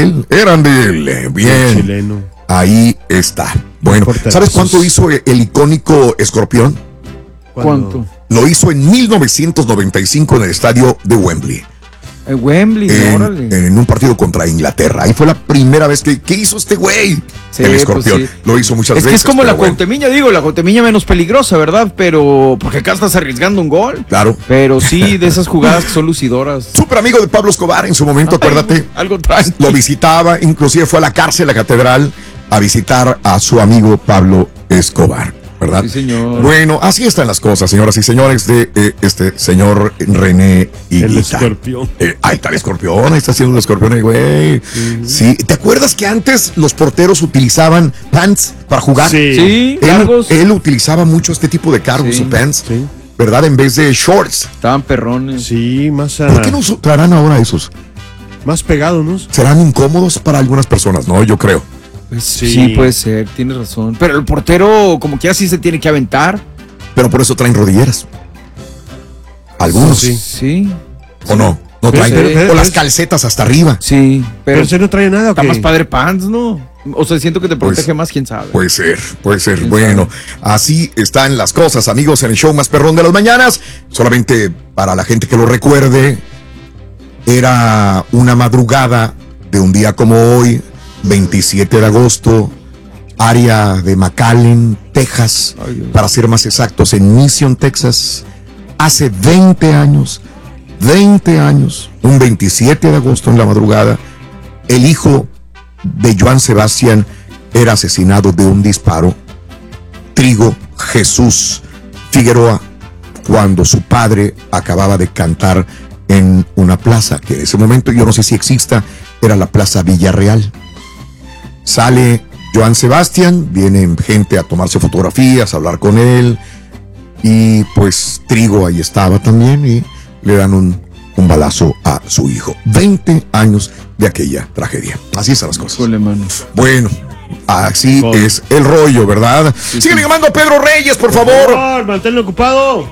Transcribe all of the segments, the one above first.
Eran de él. Bien. Chileno. Ahí está. Bueno, ¿sabes cuánto hizo el icónico Escorpión? ¿Cuánto? Lo hizo en 1995 en el estadio de Wembley. Wembley, órale. En un partido contra Inglaterra. Ahí fue la primera vez que hizo este güey. Sí, el Escorpión. Pues sí. Lo hizo muchas veces. Es como la Cuauhtémiña, la Cuauhtémiña menos peligrosa, ¿verdad? Pero porque acá estás arriesgando un gol. Claro. Pero sí, de esas jugadas que son lucidoras. Súper amigo de Pablo Escobar en su momento, acuérdate. Algo tranqui. Lo visitaba, inclusive fue a la cárcel, a la catedral, a visitar a su amigo Pablo Escobar, ¿verdad? Sí, señor. Bueno, así están las cosas, señoras y señores, de este señor René Higuita. El Escorpión. Ahí está el Escorpión, ahí está haciendo el Escorpión, güey. Sí. ¿Te acuerdas que antes los porteros utilizaban pants para jugar? Sí, cargos. Él utilizaba mucho este tipo de cargos o pants, ¿verdad? En vez de shorts. Estaban perrones. Sí, más... ¿Por qué no traerán ahora esos? Más pegados, ¿no? ¿Serán incómodos para algunas personas? No, yo creo. Pues sí, puede ser, tienes razón. Pero el portero, como que así se tiene que aventar. Pero por eso traen rodilleras. Algunos. Sí. ¿O no? No traen. O las calcetas hasta arriba. Sí. Pero usted no trae nada. Está más padre pants, ¿no? O sea, siento que te protege más, quién sabe. Puede ser. Bueno, así están las cosas, amigos, en el show más perrón de las mañanas. Solamente para la gente que lo recuerde, era una madrugada de un día como hoy, 27 de agosto, área de McAllen, Texas, para ser más exactos, en Mission, Texas, hace 20 años, un 27 de agosto en la madrugada, el hijo de Joan Sebastián era asesinado de un disparo. Trigo Jesús Figueroa, cuando su padre acababa de cantar en una plaza, que en ese momento yo no sé si exista, era la Plaza Villarreal. Sale Joan Sebastián, viene gente a tomarse fotografías, a hablar con él, y pues Trigo ahí estaba también, y le dan un balazo a su hijo. 20 años de aquella tragedia. Así están las cosas. Bueno, así es el rollo, ¿verdad? Sigue llamando a Pedro Reyes, por favor. Manténlo ocupado.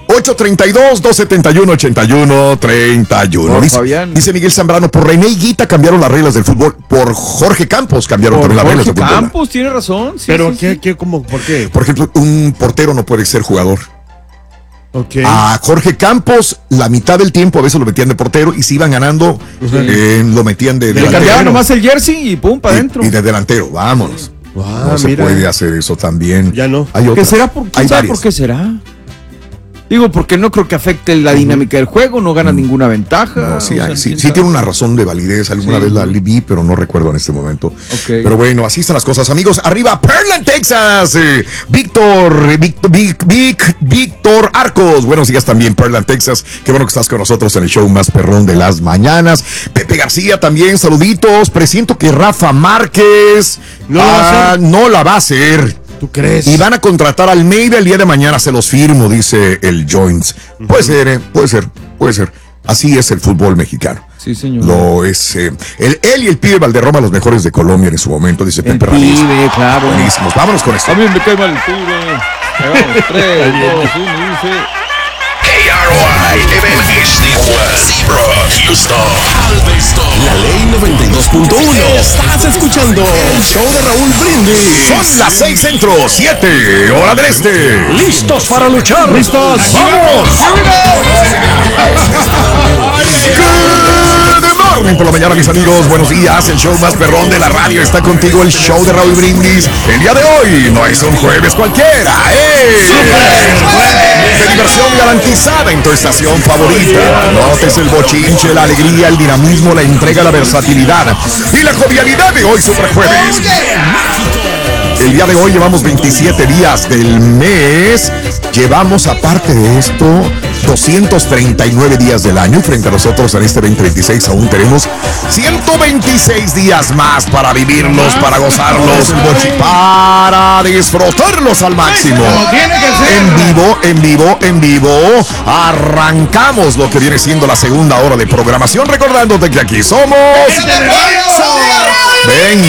832-271-8131. Dice Miguel Zambrano, por René Higuita cambiaron las reglas del fútbol. Por Jorge Campos cambiaron también las reglas del fútbol. Campos tiene razón. Sí, pero ¿cómo? ¿Por qué? Por ejemplo, un portero no puede ser jugador. Okay. A Jorge Campos, la mitad del tiempo a veces lo metían de portero, y si iban ganando, lo metían de delantero. Le cambiaban nomás el jersey y pum, para adentro. Y de delantero, vámonos. No se puede hacer eso también. Ya no. Hay otras. ¿Quién sabe por qué será? Digo, porque no creo que afecte la dinámica del juego, no gana ninguna ventaja. No, sí tiene una razón de validez. Alguna vez la vi, pero no recuerdo en este momento. Pero bueno, así están las cosas, amigos. Arriba, Pearland, Texas. Víctor Arcos. Buenos días también, Pearland, Texas. Qué bueno que estás con nosotros en el show más perrón de las mañanas. Pepe García también, saluditos. Presiento que Rafa Márquez no la va a hacer. ¿Tú crees? Y van a contratar a Almeida el día de mañana, se los firmo, dice el Joints. Puede ser. Así es el fútbol mexicano. Sí, señor. Lo es. Él y el pibe Valderrama, los mejores de Colombia en su momento, dice Pepe Ramírez. El pibe, claro. Buenísimos. Vámonos con esto. A mí me cae mal el pibe. Vamos, 3, 2, 1, dice... KROI, Houston, Galveston. La Ley 92.1. Estás escuchando el show de Raúl Brindis. Son las 6 centro, 7 hora del este. ¿Listos para luchar? ¡Listos! ¡Vamos! Por la mañana, mis amigos, buenos días. El show más perrón de la radio está contigo, el show de Raúl Brindis. El día de hoy no es un jueves cualquiera, de diversión garantizada en tu estación favorita. Notes el bochinche, la alegría, el dinamismo, la entrega, la versatilidad y la jovialidad de hoy, Super Jueves. El día de hoy llevamos 27 días del mes. Llevamos, aparte de esto, 239 días del año. Frente a nosotros en este 2026 aún tenemos 126 días más para vivirlos, para gozarlos, para disfrutarlos al máximo. En vivo. Arrancamos lo que viene siendo la segunda hora de programación. Recordándote que aquí somos... Ven.